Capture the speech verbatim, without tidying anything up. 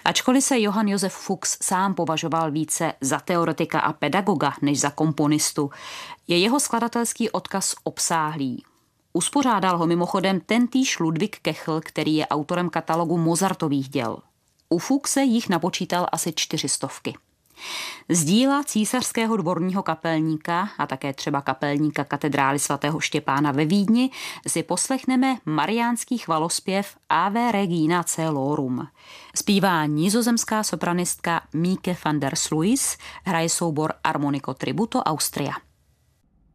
Ačkoliv se Johann Josef Fuchs sám považoval více za teoretika a pedagoga než za komponistu, je jeho skladatelský odkaz obsáhlý. Uspořádal ho mimochodem tentýž Ludwig Kechl, který je autorem katalogu Mozartových děl. U Fuchse jich napočítal asi čtyři stovky. Z díla císařského dvorního kapelníka a také třeba kapelníka katedrály svatého Štěpána ve Vídni si poslechneme mariánský chvalospěv Ave Regina Coelorum. Zpívá nizozemská sopranistka Mieke van der Sluis, hraje soubor Armonico Tributo Austria.